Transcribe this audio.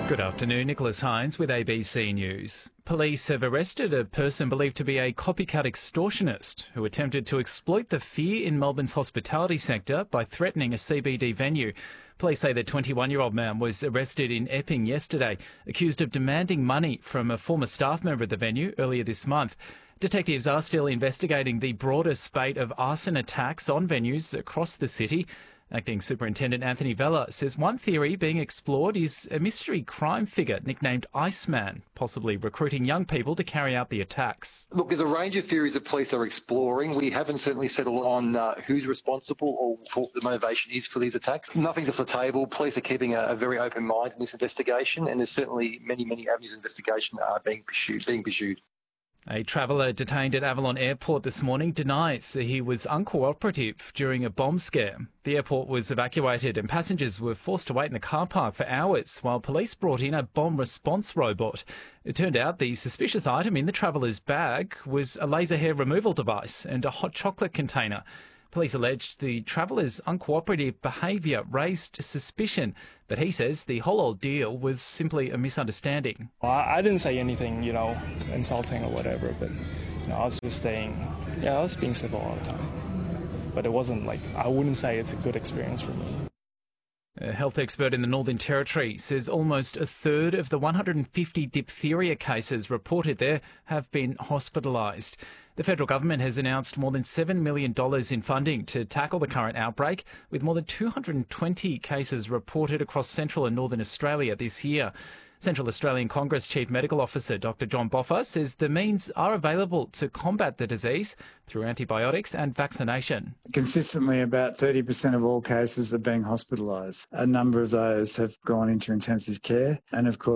Good afternoon, Nicholas Hines with ABC News. Police have arrested a person believed to be a copycat extortionist who attempted to exploit the fear in Melbourne's hospitality sector by threatening a CBD venue. Police say the 21-year-old man was arrested in Epping yesterday, accused of demanding money from a former staff member of the venue earlier this month. Detectives are still investigating the broader spate of arson attacks on venues across the city. Acting Superintendent Anthony Vella says one theory being explored is a mystery crime figure nicknamed Iceman, possibly recruiting young people to carry out the attacks. Look, there's a range of theories that police are exploring. We haven't certainly settled on who's responsible or what the motivation is for these attacks. Nothing's off the table. Police are keeping a very open mind in this investigation, and there's certainly many avenues of investigation are being pursued. A traveller detained at Avalon Airport this morning denies that he was uncooperative during a bomb scare. The airport was evacuated and passengers were forced to wait in the car park for hours while police brought in a bomb response robot. It turned out the suspicious item in the traveller's bag was a laser hair removal device and a hot chocolate container. Police alleged the traveller's uncooperative behaviour raised suspicion, but he says the whole ordeal was simply a misunderstanding. I didn't say anything, insulting or whatever, but I was just I was being civil all the time. But it wasn't I wouldn't say it's a good experience for me. A health expert in the Northern Territory says almost a third of the 150 diphtheria cases reported there have been hospitalised. The federal government has announced more than $7 million in funding to tackle the current outbreak, with more than 220 cases reported across central and northern Australia this year. Central Australian Congress Chief Medical Officer Dr John Boffa says the means are available to combat the disease through antibiotics and vaccination. Consistently, about 30% of all cases are being hospitalised. A number of those have gone into intensive care, and of course